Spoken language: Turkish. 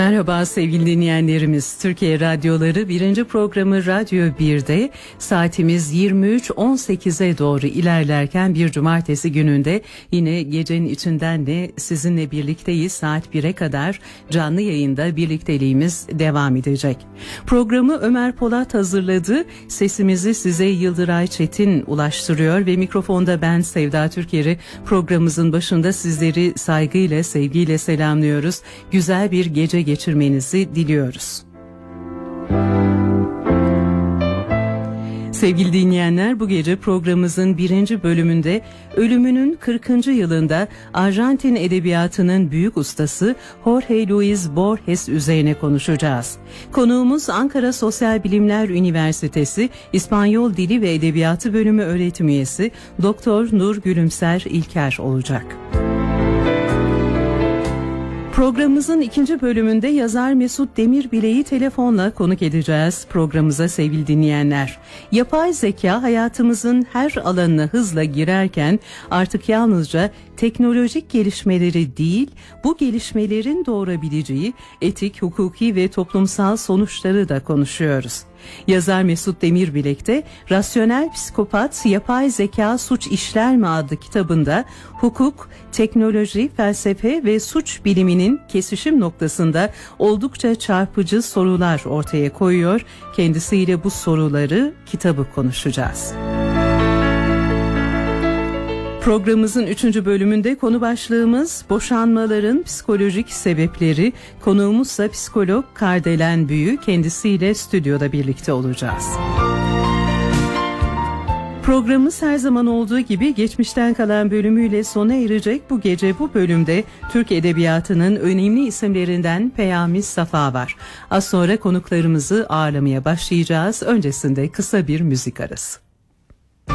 Merhaba sevgili dinleyenlerimiz. Türkiye Radyoları 1. programı Radyo 1'de saatimiz 23.18'e doğru ilerlerken bir cumartesi gününde yine gecenin içinden de sizinle birlikteyiz. Saat 1'e kadar canlı yayında birlikteliğimiz devam edecek. Programı Ömer Polat hazırladı. Sesimizi size Yıldıray Çetin ulaştırıyor ve mikrofonda ben Sevda Türker'i programımızın başında sizleri saygıyla, sevgiyle selamlıyoruz. Güzel bir gece geçirmenizi diliyoruz. Sevgili dinleyenler, bu gece programımızın 1. bölümünde ölümünün 40. yılında Arjantin edebiyatının büyük ustası Jorge Luis Borges üzerine konuşacağız. Konuğumuz Ankara Sosyal Bilimler Üniversitesi İspanyol Dili ve Edebiyatı Bölümü öğretim üyesi Doktor Nur Gülümser İlker olacak. Programımızın 2. bölümünde yazar Mesut Demirbilek'i telefonla konuk edeceğiz programımıza sevgili dinleyenler. Yapay zeka hayatımızın her alanına hızla girerken artık yalnızca teknolojik gelişmeleri değil, bu gelişmelerin doğurabileceği etik, hukuki ve toplumsal sonuçları da konuşuyoruz. Yazar Mesut Demirbilek Rasyonel Psikopat Yapay Zeka Suç İşler mi adlı kitabında hukuk, teknoloji, felsefe ve suç biliminin kesişim noktasında oldukça çarpıcı sorular ortaya koyuyor. Kendisiyle bu soruları, kitabı konuşacağız. Programımızın 3. bölümünde konu başlığımız boşanmaların psikolojik sebepleri. Konuğumuzsa psikolog Kardelen Büyü. Kendisiyle stüdyoda birlikte olacağız. Programımız her zaman olduğu gibi geçmişten kalan bölümüyle sona erecek. Bu gece bu bölümde Türk Edebiyatı'nın önemli isimlerinden Peyami Safa var. Az sonra konuklarımızı ağırlamaya başlayacağız. Öncesinde kısa bir müzik arası.